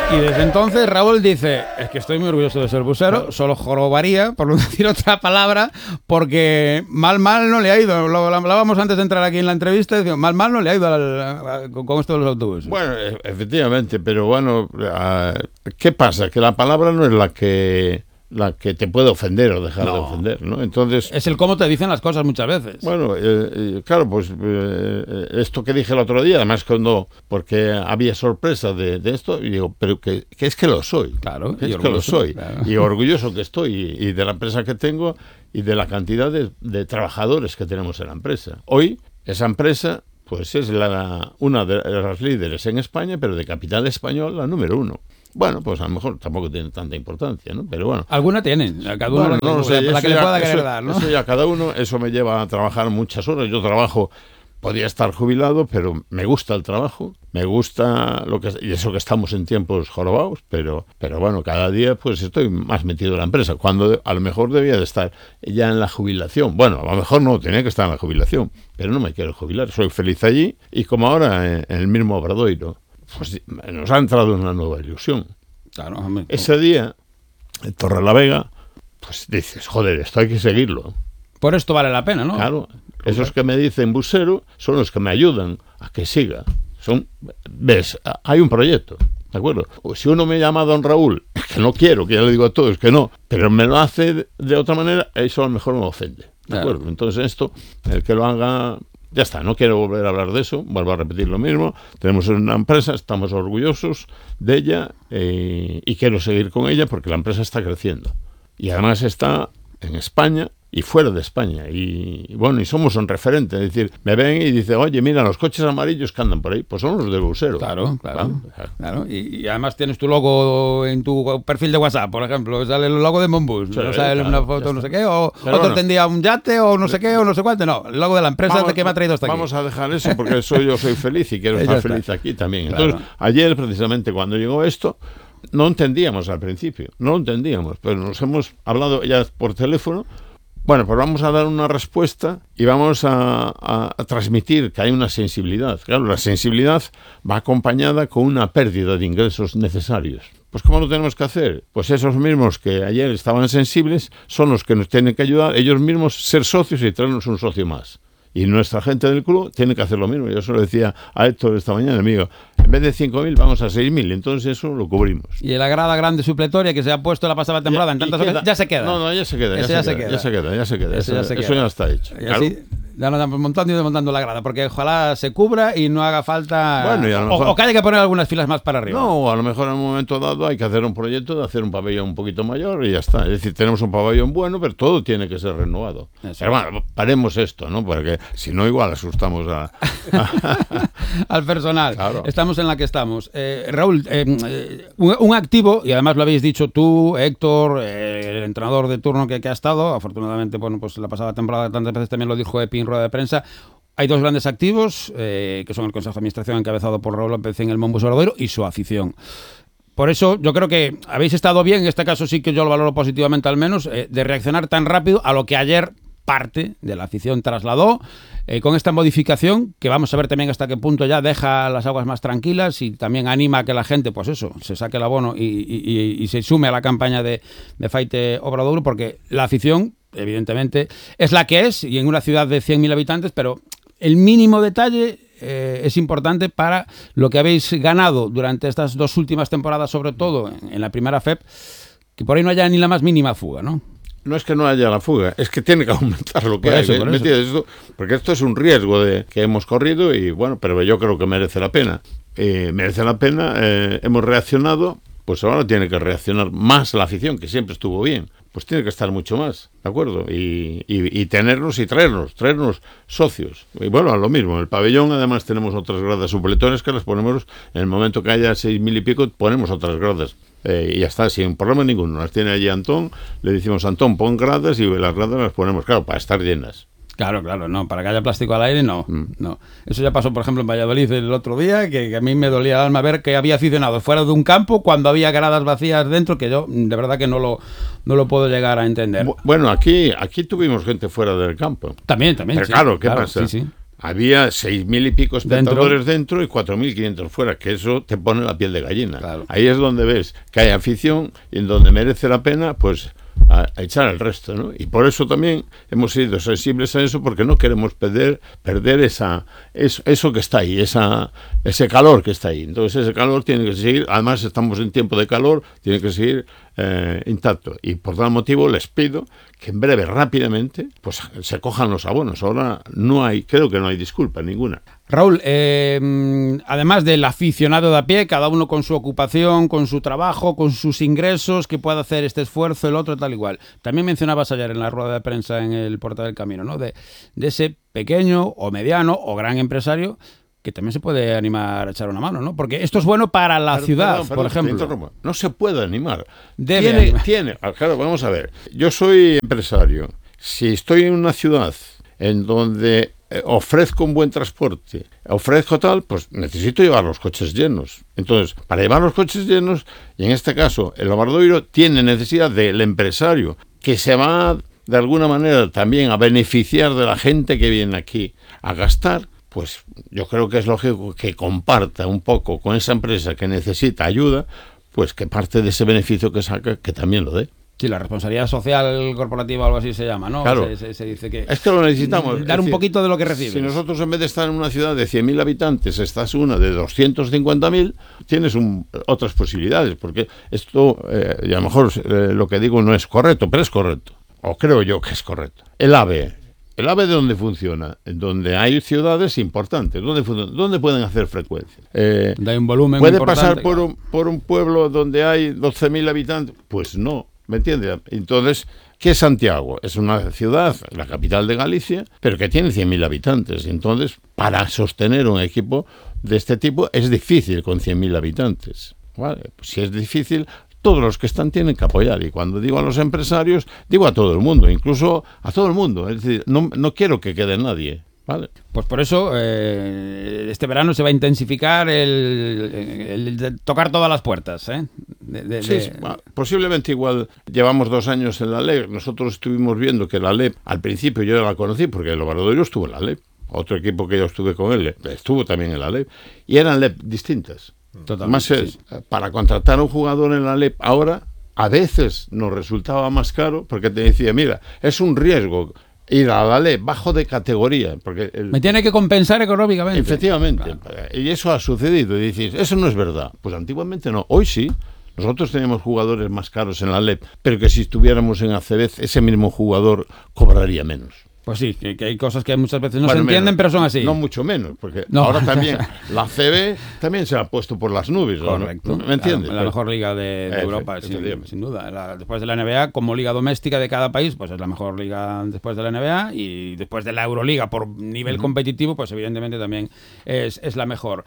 Y desde entonces Raúl dice, es que estoy muy orgulloso de ser busero, solo jorobaría, por no decir otra palabra, porque mal no le ha ido. Lo hablábamos antes de entrar aquí en la entrevista, decimos, mal no le ha ido con esto de los autobuses. Bueno, efectivamente, pero bueno, ¿qué pasa? Que la palabra no es la que te puede ofender o dejar de ofender, ¿no? Entonces es el cómo te dicen las cosas muchas veces. Bueno, claro, pues esto que dije el otro día, además porque había sorpresa de esto, y digo, pero que es que lo soy. Claro, que es que lo soy. Claro. Y orgulloso que estoy, y de la empresa que tengo, y de la cantidad de trabajadores que tenemos en la empresa. Hoy, esa empresa, pues es una de las líderes en España, pero de capital español, la número 1. Bueno, pues a lo mejor tampoco tiene tanta importancia, ¿no? Pero bueno. Alguna tienen, a cada uno la que le pueda querer dar, ¿no? Eso ya cada uno, eso me lleva a trabajar muchas horas. Yo trabajo, podía estar jubilado, pero me gusta el trabajo, me gusta y eso que estamos en tiempos jorobados, pero bueno, cada día pues estoy más metido en la empresa, cuando a lo mejor debía de estar ya en la jubilación. Bueno, a lo mejor no, tenía que estar en la jubilación, pero no me quiero jubilar, soy feliz allí, y como ahora en el mismo Obradoiro, pues nos ha entrado una nueva ilusión. Claro, hombre. Ese día, en Torrelavega, pues dices, joder, esto hay que seguirlo. Por esto vale la pena, ¿no? Claro, esos que me dicen busero son los que me ayudan a que siga. ¿Ves? Hay un proyecto, ¿de acuerdo? O si uno me llama don Raúl, que no quiero, que ya le digo a todos que no, pero me lo hace de otra manera, eso a lo mejor me ofende, ¿de acuerdo? Claro. Entonces esto, el que lo haga... Ya está, no quiero volver a hablar de eso, vuelvo a repetir lo mismo. Tenemos una empresa, estamos orgullosos de ella, y quiero seguir con ella porque la empresa está creciendo. Y además está en España y fuera de España. Y bueno, y somos un referente. Es decir, me ven y dicen, oye, mira, los coches amarillos que andan por ahí, pues son los del busero. Claro. Y además tienes tu logo en tu perfil de WhatsApp, por ejemplo, sale el logo de Monbus, no sale una foto, no sé qué, o otro tendría un yate, o no sé qué, o no sé cuánto, no, el logo de la empresa que me ha traído hasta aquí. Vamos a dejar eso porque yo soy feliz y quiero estar feliz aquí también. Entonces, ayer precisamente cuando llegó esto, no entendíamos al principio, pero nos hemos hablado ya por teléfono. Bueno, pues vamos a dar una respuesta y vamos a transmitir que hay una sensibilidad. Claro, la sensibilidad va acompañada con una pérdida de ingresos necesarios. Pues ¿cómo lo tenemos que hacer? Pues esos mismos que ayer estaban sensibles son los que nos tienen que ayudar, ellos mismos, ser socios y traernos un socio más. Y nuestra gente del club tiene que hacer lo mismo. Yo se lo decía a Héctor esta mañana, amigo, en vez de 5.000 vamos a 6.000, entonces eso lo cubrimos. Y la grada grande supletoria que se ha puesto la pasada temporada en tantas ocasiones, ya se queda. No, ya se queda. Eso ya está hecho. Y así, ya nos estamos montando y desmontando la grada, porque ojalá se cubra y no haga falta... Bueno, y a lo mejor... o que haya que poner algunas filas más para arriba. No, a lo mejor en un momento dado hay que hacer un proyecto de hacer un pabellón un poquito mayor y ya está. Es decir, tenemos un pabellón bueno, pero todo tiene que ser renovado. Pero bueno, paremos esto, ¿no? Porque si no, igual asustamos al personal. Claro. Estamos en la que estamos. Raúl, un activo, y además lo habéis dicho tú, Héctor, el entrenador de turno que ha estado, afortunadamente, bueno, pues la pasada temporada tantas veces también lo dijo Epi en rueda de prensa. Hay dos grandes activos, que son el Consejo de Administración encabezado por Raúl López en el Monbus Obradoiro y su afición. Por eso yo creo que habéis estado bien, en este caso sí que yo lo valoro positivamente al menos, de reaccionar tan rápido a lo que ayer parte de la afición trasladó, con esta modificación que vamos a ver también hasta qué punto ya deja las aguas más tranquilas y también anima a que la gente, pues eso, se saque el abono y se sume a la campaña de Faite Obradoiro, porque la afición, evidentemente, es la que es, y en una ciudad de 100.000 habitantes, pero el mínimo detalle es importante para lo que habéis ganado durante estas dos últimas temporadas, sobre todo en la primera FEP, que por ahí no haya ni la más mínima fuga, ¿no? No es que no haya la fuga, es que tiene que aumentar lo que hay. Porque esto es un riesgo que hemos corrido y bueno, pero yo creo que merece la pena. Hemos reaccionado, pues ahora tiene que reaccionar más la afición, que siempre estuvo bien. Pues tiene que estar mucho más, ¿de acuerdo? Y tenernos y traernos socios. Y bueno, a lo mismo, en el pabellón además tenemos otras gradas supletoras que las ponemos, en el momento que haya 6.000 y pico, ponemos otras gradas. Y ya está, sin problema ninguno. Las tiene allí Antón, le decimos, Antón, pon gradas y las gradas las ponemos, claro, para estar llenas. Claro, no, para que haya plástico al aire, no. Eso ya pasó, por ejemplo, en Valladolid el otro día, que a mí me dolía el alma ver que había aficionados fuera de un campo cuando había gradas vacías dentro, que yo de verdad que no lo puedo llegar a entender. Bueno, aquí tuvimos gente fuera del campo. También. Pero sí, claro, ¿qué pasa? Sí. había 6.000 y pico espectadores dentro y 4.500 fuera, que eso te pone la piel de gallina. Claro. Ahí es donde ves que hay afición y en donde merece la pena, pues, a echar el resto, ¿no? Y por eso también hemos sido sensibles a eso, porque no queremos perder eso que está ahí, ese calor que está ahí. Entonces ese calor tiene que seguir, además estamos en tiempo de calor, tiene que seguir intacto. Y por tal motivo les pido que en breve, rápidamente, pues se cojan los abonos. Ahora creo que no hay disculpa ninguna. Raúl, además del aficionado de a pie, cada uno con su ocupación, con su trabajo, con sus ingresos, que pueda hacer este esfuerzo, el otro, tal igual. También mencionabas ayer en la rueda de prensa en el Portal del Camino, ¿no? De ese pequeño o mediano o gran empresario que también se puede animar a echar una mano, ¿no? Porque esto es bueno para la ciudad, por ejemplo. No se puede animar. Tiene. Claro, vamos a ver. Yo soy empresario. Si estoy en una ciudad en donde ofrezco un buen transporte, ofrezco tal, pues necesito llevar los coches llenos. Entonces, para llevar los coches llenos, y en este caso el Obradoiro tiene necesidad del empresario que se va de alguna manera también a beneficiar de la gente que viene aquí a gastar, pues yo creo que es lógico que comparta un poco con esa empresa que necesita ayuda, pues que parte de ese beneficio que saca, que también lo dé. Sí, la responsabilidad social corporativa o algo así se llama, ¿no? Claro. Se dice que es que lo necesitamos. Dar un poquito de lo que recibes. Si nosotros en vez de estar en una ciudad de 100.000 habitantes, estás una de 250.000, tienes otras posibilidades, porque esto, y a lo mejor lo que digo no es correcto, pero es correcto, o creo yo que es correcto. El AVE ¿de dónde funciona? En donde hay ciudades importantes. ¿Dónde pueden hacer frecuencia? Hay un volumen ¿Puede importante, pasar por un pueblo donde hay 12.000 habitantes? Pues no. ¿Me entiendes? Entonces, ¿qué es Santiago? Es una ciudad, la capital de Galicia, pero que tiene 100.000 habitantes. Entonces, para sostener un equipo de este tipo es difícil con 100.000 habitantes. ¿Vale? Pues si es difícil, todos los que están tienen que apoyar. Y cuando digo a los empresarios, digo a todo el mundo, incluso a todo el mundo. Es decir, no quiero que quede nadie. ¿Vale? Pues por eso este verano se va a intensificar el de tocar todas las puertas, ¿eh? Sí, posiblemente igual llevamos 2 años en la LEP. Nosotros estuvimos viendo que la LEP, al principio yo la conocí porque el Obradoiro estuvo en la LEP. Otro equipo que yo estuve con él estuvo también en la LEP. Y eran LEP distintas. Totalmente. Además, para contratar a un jugador en la LEP ahora, a veces nos resultaba más caro porque te decía, mira, es un riesgo ir a la LEP bajo de categoría. Porque me tiene que compensar económicamente. Efectivamente. Claro. Y eso ha sucedido. Y dices, eso no es verdad. Pues antiguamente no. Hoy sí. Nosotros teníamos jugadores más caros en la LEP, pero que si estuviéramos en ACB, ese mismo jugador cobraría menos. Pues sí, que hay cosas que muchas veces no se entienden, menos, pero son así. No mucho menos, porque ahora también la CB también se ha puesto por las nubes. Correcto. ¿Me entiendes? La mejor liga de Europa, sin duda. Después de la NBA, como liga doméstica de cada país, pues es la mejor liga después de la NBA, y después de la Euroliga por nivel competitivo, pues evidentemente también es la mejor.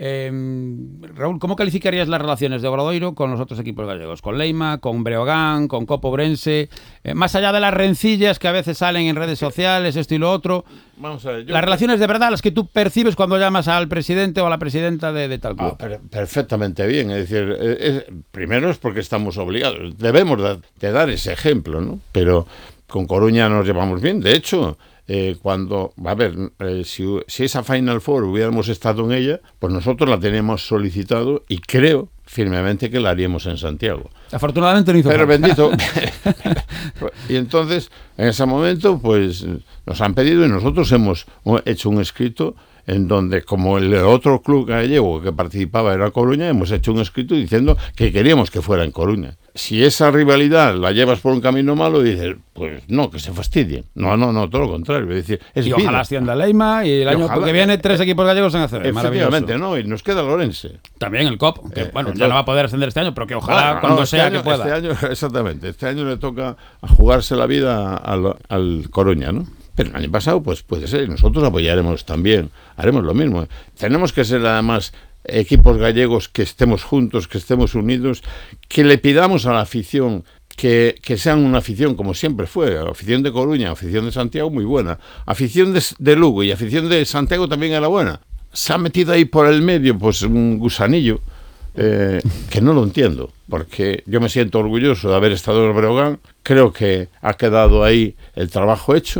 Raúl, ¿cómo calificarías las relaciones de Obradoiro con los otros equipos gallegos? Con Leima, con Breogán, con Copo Ourense, más allá de las rencillas que a veces salen en redes sociales, esto y lo otro. Vamos a ver, las relaciones de verdad, las que tú percibes cuando llamas al presidente o a la presidenta de tal club. Perfectamente bien. Es decir, primero es porque estamos obligados. Debemos de dar ese ejemplo, ¿no? Pero con Coruña nos llevamos bien. De hecho, si esa Final Four hubiéramos estado en ella, pues nosotros la teníamos solicitado y creo firmemente que la haríamos en Santiago. Afortunadamente no hizo pero bendito. Y entonces, en ese momento, pues nos han pedido y nosotros hemos hecho un escrito en donde, como el otro club gallego que participaba era Coruña, hemos hecho un escrito diciendo que queríamos que fuera en Coruña. Si esa rivalidad la llevas por un camino malo, dices, pues no, que se fastidien. No, todo lo contrario. Es decir, es y ojalá ascienda Leima y el año que viene 3 equipos gallegos en ACB. Efectivamente, ¿no? Y nos queda Lorense. También el COP, que ya no va a poder ascender este año, pero que ojalá cuando sea que pueda. Este año le toca a jugarse la vida al Coruña, ¿no? Pero el año pasado, pues puede ser, nosotros apoyaremos también, haremos lo mismo. Tenemos que ser además equipos gallegos que estemos juntos, que estemos unidos, que le pidamos a la afición que sean una afición como siempre fue, afición de Coruña, afición de Santiago muy buena, afición de Lugo y afición de Santiago también era buena. Se ha metido ahí por el medio pues un gusanillo que no lo entiendo, porque yo me siento orgulloso de haber estado en el Breogán, creo que ha quedado ahí el trabajo hecho.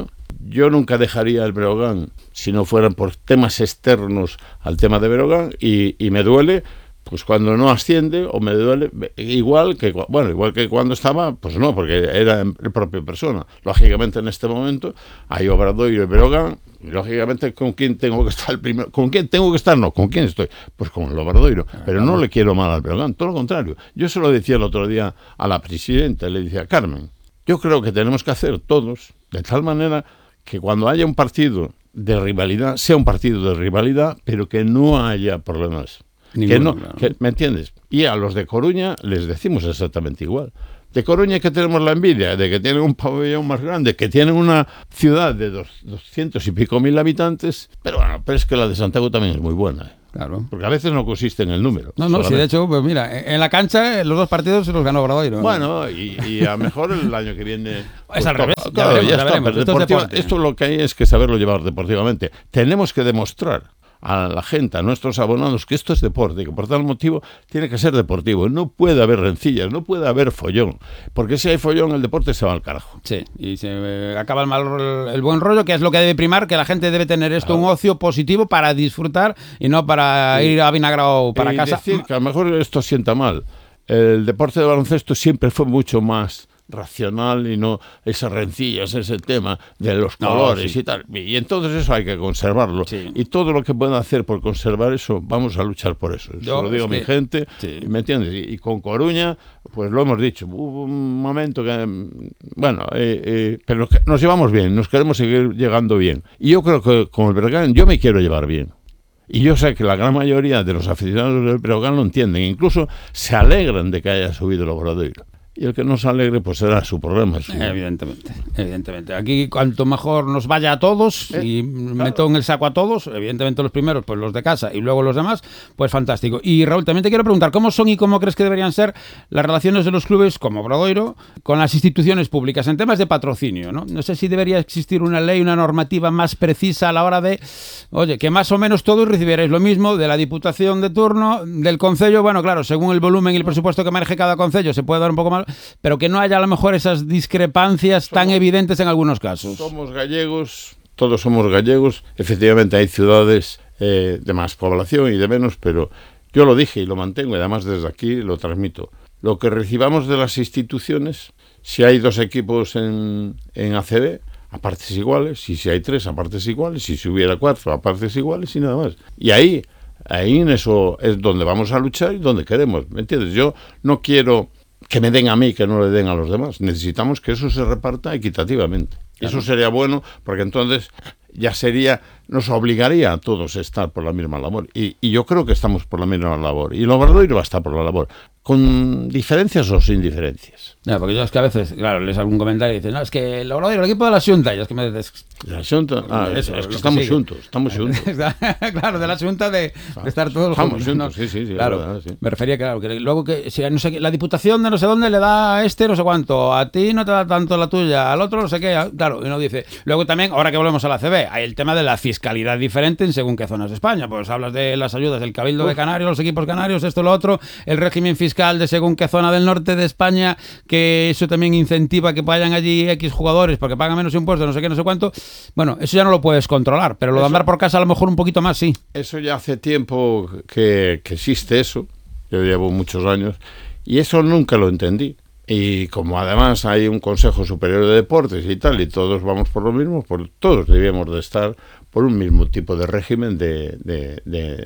yo nunca dejaría el Breogán si no fueran por temas externos al tema de Breogán, y me duele pues cuando no asciende, o me duele igual que cuando estaba, pues no, porque era en propia persona. Lógicamente en este momento hay Obradoiro y Breogán, y lógicamente ¿con quién tengo que estar primero? ¿Con quién tengo que estar? No, ¿con quién estoy? Pues con el Obradoiro, pero no le quiero mal al Breogán, todo lo contrario. Yo se lo decía el otro día a la presidenta, le decía: Carmen, yo creo que tenemos que hacer todos de tal manera que cuando haya un partido de rivalidad, sea un partido de rivalidad, pero que no haya problemas. Ninguno, claro. ¿Me entiendes? Y a los de Coruña les decimos exactamente igual. De Coruña, que tenemos la envidia de que tienen un pabellón más grande, que tienen una ciudad de 200 y pico mil habitantes, pero bueno, pero es que la de Santiago también es muy buena. Claro. Porque a veces no consiste en el número. No, sí, de hecho, pues mira, en la cancha los 2 partidos se los ganó Obradoiro. Bueno, y a lo mejor el año que viene... Es al revés. Claro, ya está. Pero esto lo que hay es que saberlo llevar deportivamente. Tenemos que demostrar a la gente, a nuestros abonados, que esto es deporte, que por tal motivo tiene que ser deportivo. No puede haber rencillas, no puede haber follón, porque si hay follón el deporte se va al carajo. Sí, y se acaba el buen rollo, que es lo que debe primar, que la gente debe tener esto, un ocio positivo para disfrutar y no para ir a vinagrado para casa. Decir que a lo mejor esto sienta mal. El deporte de baloncesto siempre fue mucho más racional y no esas rencillas, ese tema de los colores y tal. Y entonces eso hay que conservarlo. Sí. Y todo lo que pueda hacer por conservar eso, vamos a luchar por eso. Yo lo digo a mi gente, ¿me entiendes? Y con Coruña, pues lo hemos dicho, hubo un momento que, bueno, pero nos llevamos bien, nos queremos seguir llegando bien. Y yo creo que con el Breogán yo me quiero llevar bien. Y yo sé que la gran mayoría de los aficionados del Breogán lo entienden, incluso se alegran de que haya subido el Obradoiro. Y el que no se alegre, pues será su problema. Evidentemente. Aquí, cuanto mejor nos vaya a todos y meto en el saco a todos, evidentemente los primeros, pues los de casa, y luego los demás, pues fantástico. Y Raúl, también te quiero preguntar, ¿cómo son y cómo crees que deberían ser las relaciones de los clubes como Obradoiro con las instituciones públicas en temas de patrocinio, ¿no? No sé si debería existir una ley, una normativa más precisa a la hora de, oye, que más o menos todos recibierais lo mismo de la Diputación de turno, del concello. Bueno, claro, según el volumen y el presupuesto que maneje cada concello se puede dar un poco más, pero que no haya a lo mejor esas discrepancias tan evidentes en algunos casos. Somos gallegos, todos somos gallegos. Efectivamente hay ciudades de más población y de menos, pero yo lo dije y lo mantengo, y además desde aquí lo transmito. Lo que recibamos de las instituciones, si hay 2 equipos en ACB, a partes iguales, y si hay 3, a partes iguales, y si hubiera 4, a partes iguales, y nada más. Y ahí en eso es donde vamos a luchar y donde queremos, ¿me entiendes? Yo no quiero que me den a mí, que no le den a los demás. Necesitamos que eso se reparta equitativamente. Claro. Eso sería bueno, porque entonces ya nos obligaría a todos a estar por la misma labor. Y yo creo que estamos por la misma labor. Y el Obradoiro va a estar por la labor. ¿Con diferencias o sin diferencias? No, porque yo es que a veces, claro, lees algún comentario y dices, no, es que el Obradoiro, el equipo de la Xunta, y es que me dices... ¿De la Xunta? Es que estamos juntos. Claro, de la Xunta de estar todos estamos juntos, ¿no? Sí, claro, verdad, sí. Me refería, claro, que luego que si, no sé, la Diputación de no sé dónde le da a no sé cuánto, a ti no te da tanto la tuya, al otro no sé qué, claro, y uno dice... Luego también, ahora que volvemos a la CB, hay el tema de la fiscalidad diferente en según qué zonas de España. Pues hablas de las ayudas del Cabildo de Canarios, los equipos canarios, esto, lo otro, el régimen fiscal de según qué zona del norte de España, que eso también incentiva que vayan allí X jugadores porque pagan menos impuestos, no sé qué, no sé cuánto. Bueno, eso ya no lo puedes controlar, pero lo de andar por casa a lo mejor un poquito más, sí. Eso ya hace tiempo que existe eso. Yo llevo muchos años y eso nunca lo entendí. Y como además hay un Consejo Superior de Deportes y tal, y todos vamos por lo mismo, pues todos debíamos de estar por un mismo tipo de régimen de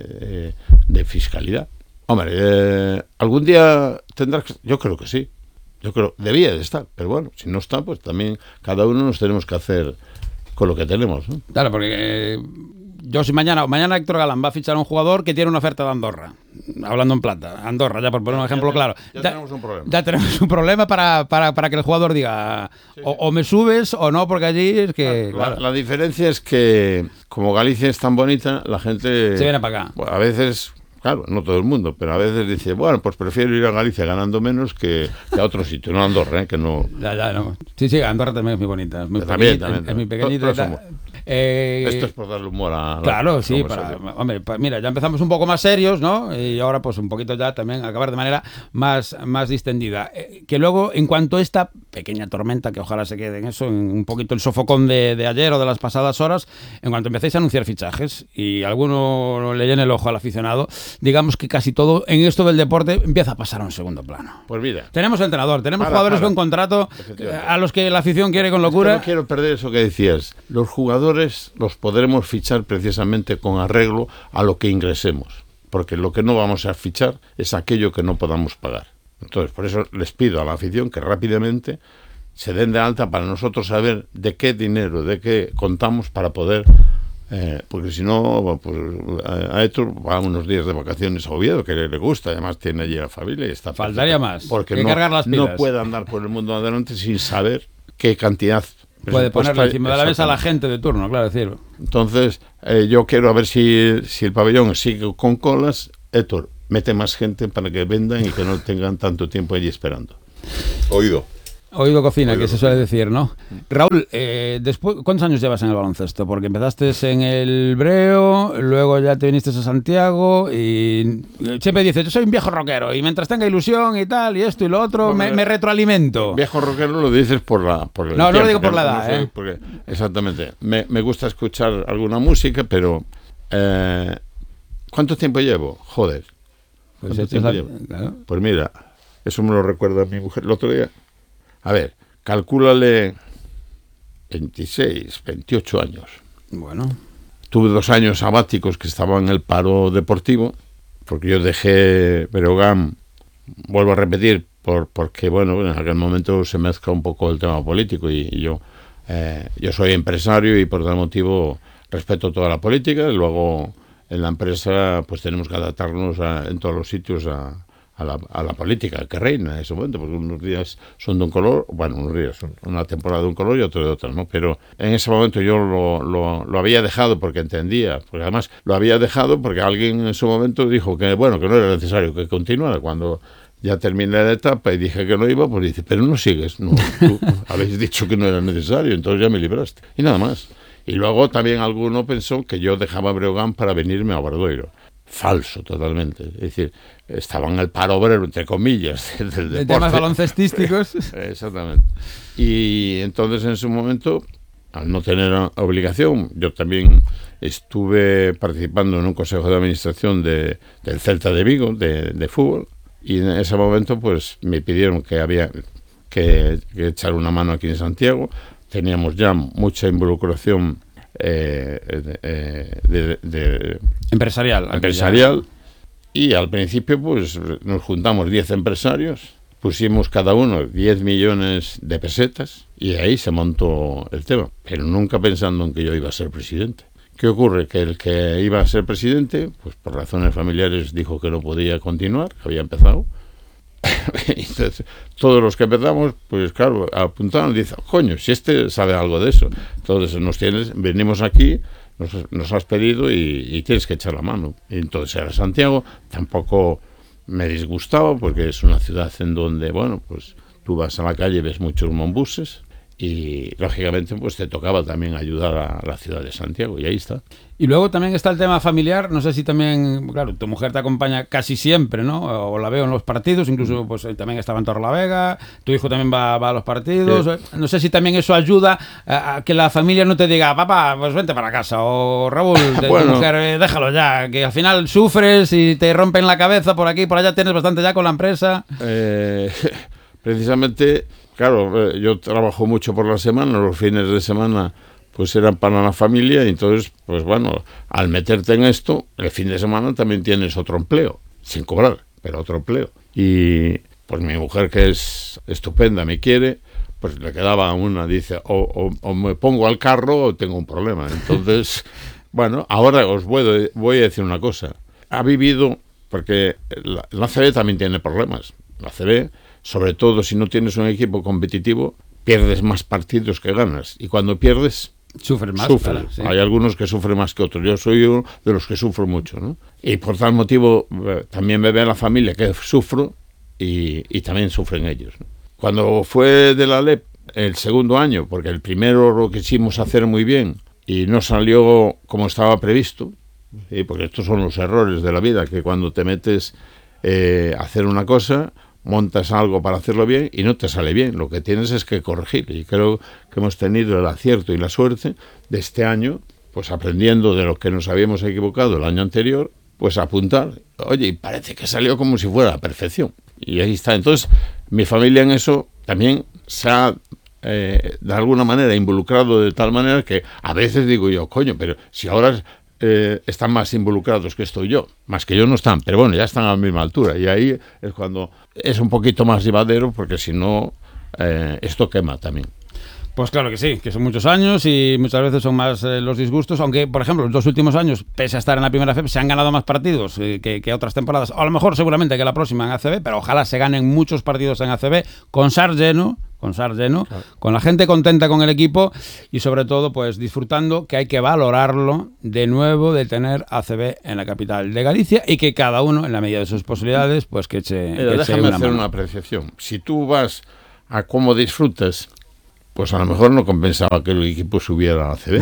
fiscalidad. Hombre, algún día tendrás que... Yo creo que sí. Yo creo debía de estar, pero bueno, si no está, pues también cada uno nos tenemos que hacer con lo que tenemos, ¿no? Claro, porque yo si mañana Héctor Galán va a fichar a un jugador que tiene una oferta de Andorra, hablando en plata, Andorra, ya por poner un ejemplo claro. Ya tenemos un problema. Ya tenemos un problema para que el jugador diga o me subes o no, porque allí es que... Claro. La diferencia es que como Galicia es tan bonita, la gente... Se viene para acá. Bueno, a veces... Claro, no todo el mundo, pero a veces dice, bueno, pues prefiero ir a Galicia ganando menos que a otro sitio, no a Andorra, que no... Ya, no. Sí, Andorra también es muy bonita, es muy también. Es muy pequeñita. Esto es por darle humor a... Claro, sí, hombre, mira, ya empezamos un poco más serios, ¿no? Y ahora pues un poquito ya también acabar de manera más distendida. Que luego, en cuanto a esta pequeña tormenta, que ojalá se quede en eso, en un poquito el sofocón de ayer o de las pasadas horas, en cuanto empecéis a anunciar fichajes y alguno le llene el ojo al aficionado, digamos que casi todo en esto del deporte empieza a pasar a un segundo plano. Pues mira. Tenemos entrenador, tenemos jugadores con contrato a los que la afición quiere con locura. No quiero perder eso que decías. Los jugadores los podremos fichar precisamente con arreglo a lo que ingresemos, porque lo que no vamos a fichar es aquello que no podamos pagar. Entonces, por eso les pido a la afición que rápidamente se den de alta para nosotros saber de qué dinero, de qué contamos para poder... porque si no, pues a Héctor va unos días de vacaciones a Oviedo, que le gusta, además tiene allí la familia y está... Faltaría más, porque que cargar las pilas. No puede andar por el mundo adelante sin saber qué cantidad puede ponerle encima de la mesa a la gente de turno, claro, decir. Entonces, yo quiero a ver si el pabellón sigue con colas. Héctor, mete más gente para que vendan y que no tengan tanto tiempo allí esperando. Oído cocina, que se suele decir, ¿no? Raúl, después, ¿cuántos años llevas en el baloncesto? Porque empezaste en el Breo, luego ya te viniste a Santiago y siempre dices, yo soy un viejo rockero y mientras tenga ilusión y tal, y esto y lo otro, me retroalimento. Viejo rockero lo dices por el no tiempo, lo digo por la edad, porque, exactamente. Me gusta escuchar alguna música, pero ¿cuánto tiempo llevo? Joder. ¿Cuánto tiempo llevo? Claro. Pues mira, eso me lo recuerda mi mujer el otro día. A ver, calcúlale 26, 28 años. Bueno. Tuve 2 años sabáticos que estaba en el paro deportivo, porque yo dejé Breogán, vuelvo a repetir, porque bueno, en aquel momento se mezcla un poco el tema político y yo soy empresario y por tal motivo respeto toda la política y luego en la empresa pues tenemos que adaptarnos en todos los sitios a la política que reina en ese momento, porque unos días son de un color, bueno, unos días son una temporada de un color y otro de otro, ¿no? Pero en ese momento yo lo había dejado porque entendía, porque además lo había dejado porque alguien en su momento dijo que, bueno, que no era necesario que continuara. Cuando ya terminé la etapa y dije que no iba, pues dice, pero no sigues, no, tú habéis dicho que no era necesario, entonces ya me libraste. Y nada más. Y luego también alguno pensó que yo dejaba Breogán para venirme a Obradoiro. Falso, totalmente. Es decir, estaba en el paro obrero, entre comillas, del deporte. De temas baloncestísticos. Exactamente. Y entonces, en su momento, al no tener obligación, yo también estuve participando en un consejo de administración del Celta de Vigo, de fútbol, y en ese momento, pues, me pidieron que había que echar una mano aquí en Santiago. Teníamos ya mucha involucración empresarial, y al principio pues nos juntamos 10 empresarios, pusimos cada uno 10 millones de pesetas y ahí se montó el tema, pero nunca pensando en que yo iba a ser presidente. ¿Qué ocurre? Que el que iba a ser presidente, pues por razones familiares dijo que no podía continuar, que había empezado. Entonces, todos los que empezamos, pues claro, apuntaron y dicen, coño, si este sabe algo de eso. Entonces venimos aquí, nos has pedido y tienes que echar la mano. Y entonces era Santiago, tampoco me disgustaba porque es una ciudad en donde, bueno, pues tú vas a la calle y ves muchos monbuses y lógicamente pues te tocaba también ayudar a la ciudad de Santiago y ahí está. Y luego también está el tema familiar, no sé si también, claro, tu mujer te acompaña casi siempre, ¿no? O la veo en los partidos, incluso pues también estaba en Torrelavega, tu hijo también va a los partidos, sí. No sé si también eso ayuda a que la familia no te diga, papá, pues vente para casa, o Raúl, bueno, tu mujer, déjalo ya, que al final sufres y te rompen la cabeza por aquí, por allá, tienes bastante ya con la empresa. Precisamente, claro, yo trabajo mucho por la semana, los fines de semana pues eran para la familia y entonces, pues bueno, al meterte en esto, el fin de semana también tienes otro empleo, sin cobrar, pero otro empleo. Y pues mi mujer, que es estupenda, me quiere, pues le quedaba una, dice, o me pongo al carro o tengo un problema. Entonces, bueno, ahora os voy a decir una cosa. Ha vivido, porque la ACB también tiene problemas. La ACB, sobre todo si no tienes un equipo competitivo, pierdes más partidos que ganas. Y cuando pierdes... Sufres más. Claro, sí. Hay algunos que sufren más que otros. Yo soy uno de los que sufro mucho, ¿no? Y por tal motivo también me ve la familia que sufro y también sufren ellos, ¿no? Cuando fue de la LEP el segundo año, porque el primero lo quisimos hacer muy bien y no salió como estaba previsto, ¿sí? Porque estos son los errores de la vida, que cuando te metes a hacer una cosa, montas algo para hacerlo bien y no te sale bien. Lo que tienes es que corregir, y creo que hemos tenido el acierto y la suerte de este año, pues aprendiendo de lo que nos habíamos equivocado el año anterior, pues apuntar, oye, y parece que salió como si fuera la perfección. Y ahí está. Entonces, mi familia en eso también se ha, de alguna manera, involucrado de tal manera que a veces digo yo, coño, pero si ahora están más involucrados que estoy yo, más que yo no están, pero bueno, ya están a la misma altura. Y ahí es cuando es un poquito más llevadero, porque si no, esto quema también. Pues claro que sí, que son muchos años y muchas veces son más los disgustos, aunque, por ejemplo, los 2 últimos años, pese a estar en la primera FEP, se han ganado más partidos que otras temporadas, o a lo mejor seguramente que la próxima en ACB, pero ojalá se ganen muchos partidos en ACB, con SAR lleno, claro, con la gente contenta con el equipo y sobre todo pues disfrutando, que hay que valorarlo de nuevo, de tener ACB en la capital de Galicia, y que cada uno, en la medida de sus posibilidades, pues que eche déjame hacer una apreciación. Si tú vas a cómo disfrutas, pues a lo mejor no compensaba que el equipo subiera a la ACB.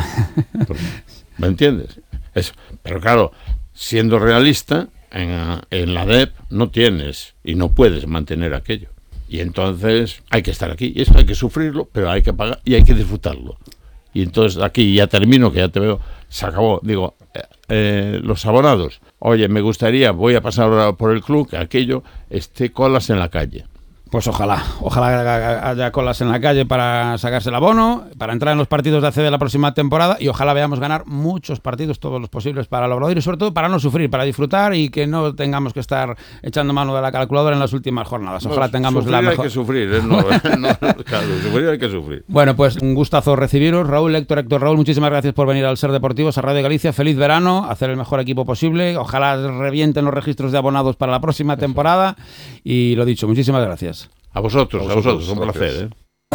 ¿Me entiendes? Eso. Pero claro, siendo realista, en la DEP no tienes y no puedes mantener aquello. Y entonces hay que estar aquí. Y eso hay que sufrirlo, pero hay que pagar y hay que disfrutarlo. Y entonces aquí ya termino, que ya te veo, se acabó. Digo, los abonados, oye, me gustaría, voy a pasar ahora por el club, que aquello esté colas en la calle. Pues ojalá haya colas en la calle para sacarse el abono, para entrar en los partidos de ACB la próxima temporada, y ojalá veamos ganar muchos partidos, todos los posibles, para el Obradoiro, y sobre todo para no sufrir, para disfrutar y que no tengamos que estar echando mano de la calculadora en las últimas jornadas. Ojalá tengamos la mejor. Hay que sufrir, claro, sufrir hay que sufrir. Bueno, pues un gustazo recibiros, Raúl, Héctor, Raúl, muchísimas gracias por venir al Ser Deportivos, a Radio Galicia. Feliz verano, hacer el mejor equipo posible, ojalá revienten los registros de abonados para la próxima temporada, y lo dicho, muchísimas gracias. A vosotros, un placer.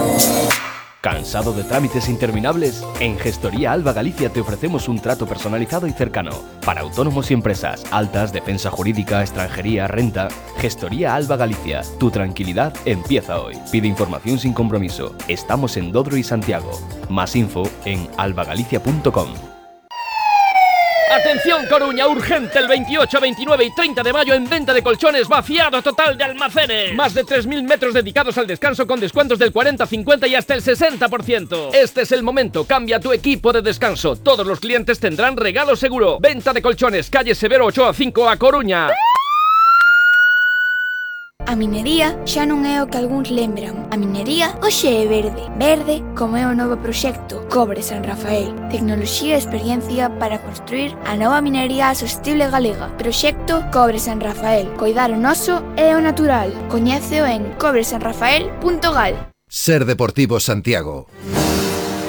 ¿Cansado de trámites interminables? En Gestoría Alba Galicia te ofrecemos un trato personalizado y cercano para autónomos y empresas, altas, defensa jurídica, extranjería, renta. Gestoría Alba Galicia, tu tranquilidad empieza hoy. Pide información sin compromiso. Estamos en Dodro y Santiago. Más info en albagalicia.com. Atención Coruña, urgente, el 28, 29 y 30 de mayo en venta de colchones, vaciado total de almacenes. Más de 3.000 metros dedicados al descanso con descuentos del 40, 50 y hasta el 60%. Este es el momento, cambia tu equipo de descanso. Todos los clientes tendrán regalo seguro. Venta de colchones, calle Severo Ochoa 5 a Coruña. A minería xa non é o que algúns lembran. A minería hoxe é verde. Verde como é o novo proxecto Cobre San Rafael. Tecnoloxía e experiencia para construir a nova minería sostible galega. Proxecto Cobre San Rafael. Coidar o noso e o natural. Coñéceo en cobresanrafael.gal. Ser Deportivos Santiago.